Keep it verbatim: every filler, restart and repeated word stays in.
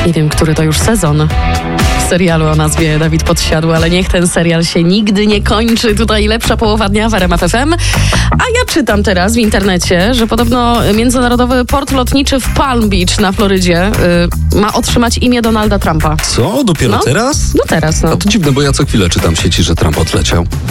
Nie wiem, który to już sezon w serialu o nazwie Dawid Podsiadły, ale niech ten serial się nigdy nie kończy. Tutaj lepsza połowa dnia w R M F F M. A ja czytam teraz w internecie, że podobno międzynarodowy port lotniczy w Palm Beach na Florydzie y, ma otrzymać imię Donalda Trumpa. Co? Dopiero No. teraz? No teraz, no. A to dziwne, bo ja co chwilę czytam w sieci, że Trump odleciał.